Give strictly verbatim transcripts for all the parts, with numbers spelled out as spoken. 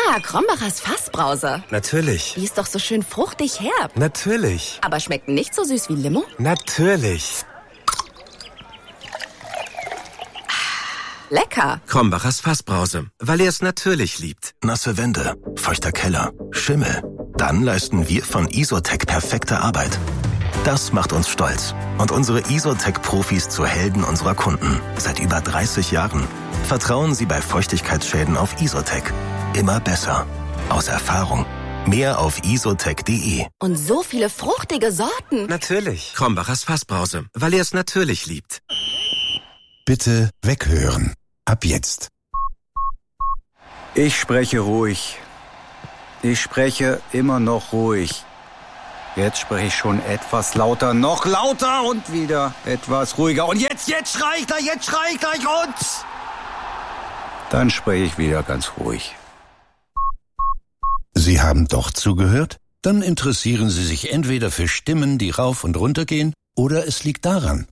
Ah, Krombachers Fassbrause. Natürlich. Die ist doch so schön fruchtig herb. Natürlich. Aber schmeckt nicht so süß wie Limo? Natürlich. Lecker. Krombachers Fassbrause, weil er es natürlich liebt. Nasse Wände, feuchter Keller, Schimmel. Dann leisten wir von Isotec perfekte Arbeit. Das macht uns stolz und unsere Isotec-Profis zu Helden unserer Kunden. Seit über dreißig Jahren. Vertrauen Sie bei Feuchtigkeitsschäden auf Isotec. Immer besser. Aus Erfahrung. Mehr auf isotec punkt de. Und so viele fruchtige Sorten. Natürlich. Krombachers Fassbrause, weil er es natürlich liebt. Bitte weghören. Ab jetzt. Ich spreche ruhig. Ich spreche immer noch ruhig. Jetzt spreche ich schon etwas lauter, noch lauter und wieder etwas ruhiger. Und jetzt, jetzt schrei ich gleich, jetzt schrei ich gleich und... Dann spreche ich wieder ganz ruhig. Sie haben doch zugehört? Dann interessieren Sie sich entweder für Stimmen, die rauf und runter gehen, oder es liegt daran.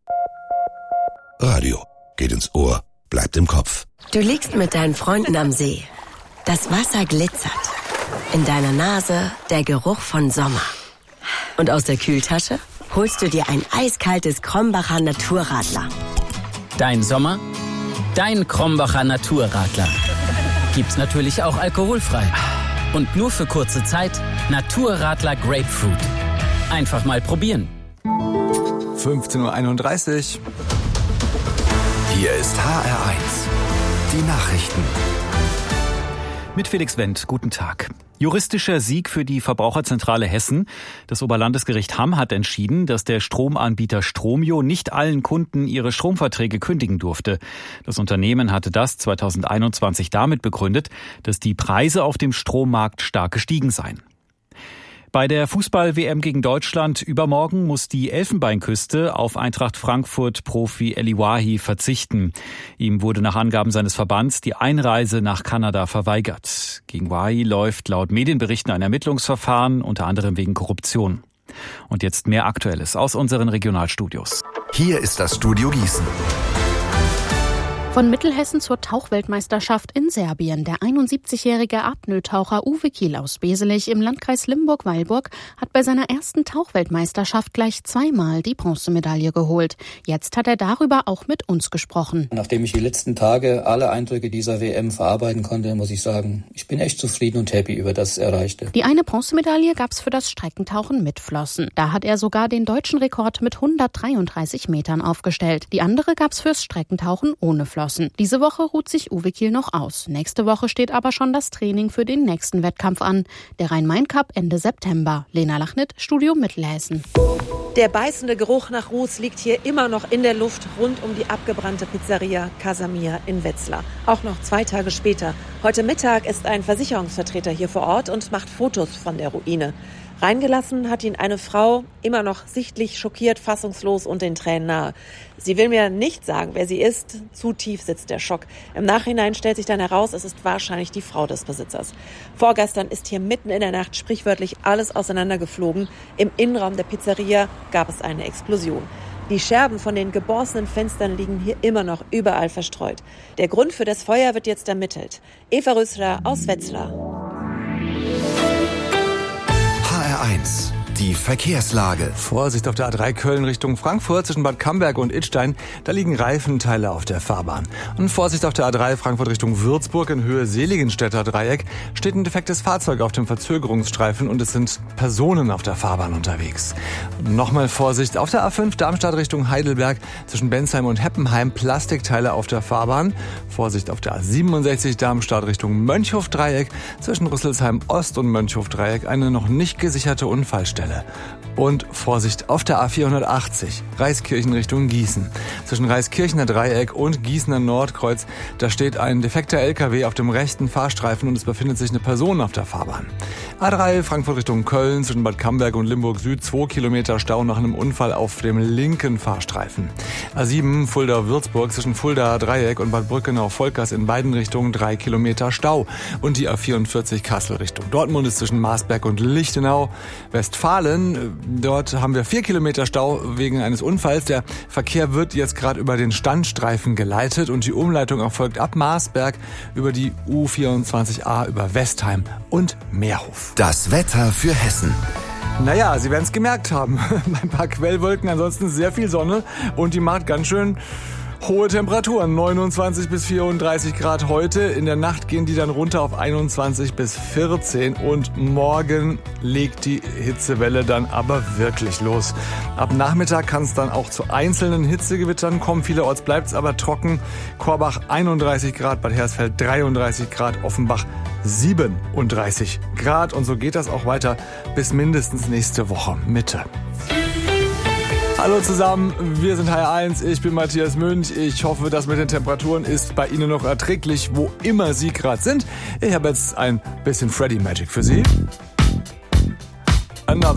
Radio geht ins Ohr, bleibt im Kopf. Du liegst mit deinen Freunden am See. Das Wasser glitzert. In deiner Nase der Geruch von Sommer. Und aus der Kühltasche holst du dir ein eiskaltes Krombacher Naturradler. Dein Sommer, dein Krombacher Naturradler. Gibt's natürlich auch alkoholfrei. Und nur für kurze Zeit Naturradler Grapefruit. Einfach mal probieren. fünfzehn Uhr einunddreißig. Hier ist H R eins. Die Nachrichten. Mit Felix Wendt, guten Tag. Juristischer Sieg für die Verbraucherzentrale Hessen. Das Oberlandesgericht Hamm hat entschieden, dass der Stromanbieter Stromio nicht allen Kunden ihre Stromverträge kündigen durfte. Das Unternehmen hatte das zweitausendeinundzwanzig damit begründet, dass die Preise auf dem Strommarkt stark gestiegen seien. Bei der Fußball-W M gegen Deutschland übermorgen muss die Elfenbeinküste auf Eintracht Frankfurt-Profi Eli Wahi verzichten. Ihm wurde nach Angaben seines Verbands die Einreise nach Kanada verweigert. Gegen Wahi läuft laut Medienberichten ein Ermittlungsverfahren, unter anderem wegen Korruption. Und jetzt mehr Aktuelles aus unseren Regionalstudios. Hier ist das Studio Gießen. Von Mittelhessen zur Tauchweltmeisterschaft in Serbien. Der einundsiebzigjährige Apnoe-Taucher Uwe Kiel aus Beselich im Landkreis Limburg-Weilburg hat bei seiner ersten Tauchweltmeisterschaft gleich zweimal die Bronzemedaille geholt. Jetzt hat er darüber auch mit uns gesprochen. Nachdem ich die letzten Tage alle Eindrücke dieser W M verarbeiten konnte, muss ich sagen, ich bin echt zufrieden und happy über das Erreichte. Die eine Bronzemedaille gab's für das Streckentauchen mit Flossen. Da hat er sogar den deutschen Rekord mit hundertdreiunddreißig Metern aufgestellt. Die andere gab's fürs Streckentauchen ohne Flossen. Diese Woche ruht sich Uwe Kiel noch aus. Nächste Woche steht aber schon das Training für den nächsten Wettkampf an. Der Rhein-Main-Cup Ende September. Lena Lachnit, Studio Mittelhessen. Der beißende Geruch nach Ruß liegt hier immer noch in der Luft rund um die abgebrannte Pizzeria Casamir in Wetzlar. Auch noch zwei Tage später. Heute Mittag ist ein Versicherungsvertreter hier vor Ort und macht Fotos von der Ruine. Reingelassen hat ihn eine Frau, immer noch sichtlich schockiert, fassungslos und den Tränen nahe. Sie will mir nicht sagen, wer sie ist. Zu tief sitzt der Schock. Im Nachhinein stellt sich dann heraus, es ist wahrscheinlich die Frau des Besitzers. Vorgestern ist hier mitten in der Nacht sprichwörtlich alles auseinandergeflogen. Im Innenraum der Pizzeria gab es eine Explosion. Die Scherben von den geborstenen Fenstern liegen hier immer noch überall verstreut. Der Grund für das Feuer wird jetzt ermittelt. Eva Rösler aus Wetzlar. H R eins. Die Verkehrslage. Vorsicht auf der A drei Köln Richtung Frankfurt zwischen Bad Camberg und Idstein. Da liegen Reifenteile auf der Fahrbahn. Und Vorsicht auf der A drei Frankfurt Richtung Würzburg in Höhe Seligenstädter Dreieck. Steht ein defektes Fahrzeug auf dem Verzögerungsstreifen und es sind Personen auf der Fahrbahn unterwegs. Und nochmal Vorsicht auf der A fünf Darmstadt Richtung Heidelberg zwischen Bensheim und Heppenheim. Plastikteile auf der Fahrbahn. Vorsicht auf der A siebenundsechzig Darmstadt Richtung Mönchhof Dreieck zwischen Rüsselsheim Ost und Mönchhof Dreieck. Eine noch nicht gesicherte Unfallstelle. Und Vorsicht auf der A vierhundertachtzig, Reiskirchen Richtung Gießen. Zwischen Reiskirchener Dreieck und Gießener Nordkreuz, da steht ein defekter L K W auf dem rechten Fahrstreifen und es befindet sich eine Person auf der Fahrbahn. A drei Frankfurt Richtung Köln zwischen Bad Camberg und Limburg Süd zwei Kilometer Stau nach einem Unfall auf dem linken Fahrstreifen. A sieben Fulda-Würzburg zwischen Fulda-Dreieck und Bad Brückenau-Volkers in beiden Richtungen drei Kilometer Stau. Und die A vierundvierzig Kassel Richtung Dortmund ist zwischen Marsberg und Lichtenau. Westfalen, dort haben wir vier Kilometer Stau wegen eines Unfalls. Der Verkehr wird jetzt gerade über den Standstreifen geleitet und die Umleitung erfolgt ab Marsberg über die U vierundzwanzig A über Westheim und Meerhof. Das Wetter für Hessen. Naja, Sie werden es gemerkt haben. Ein paar Quellwolken, ansonsten sehr viel Sonne und die macht ganz schön hohe Temperaturen. neunundzwanzig bis vierunddreißig Grad heute. In der Nacht gehen die dann runter auf einundzwanzig bis vierzehn und morgen legt die Hitzewelle dann aber wirklich los. Ab Nachmittag kann es dann auch zu einzelnen Hitzegewittern kommen. Vielerorts bleibt es aber trocken. Korbach einunddreißig Grad, Bad Hersfeld dreiunddreißig Grad, Offenbach siebenunddreißig Grad. Und so geht das auch weiter bis mindestens nächste Woche Mitte. Hallo zusammen, wir sind H R eins, ich bin Matthias Münch. Ich hoffe, das mit den Temperaturen ist bei Ihnen noch erträglich, wo immer Sie gerade sind. Ich habe jetzt ein bisschen Freddy Magic für Sie.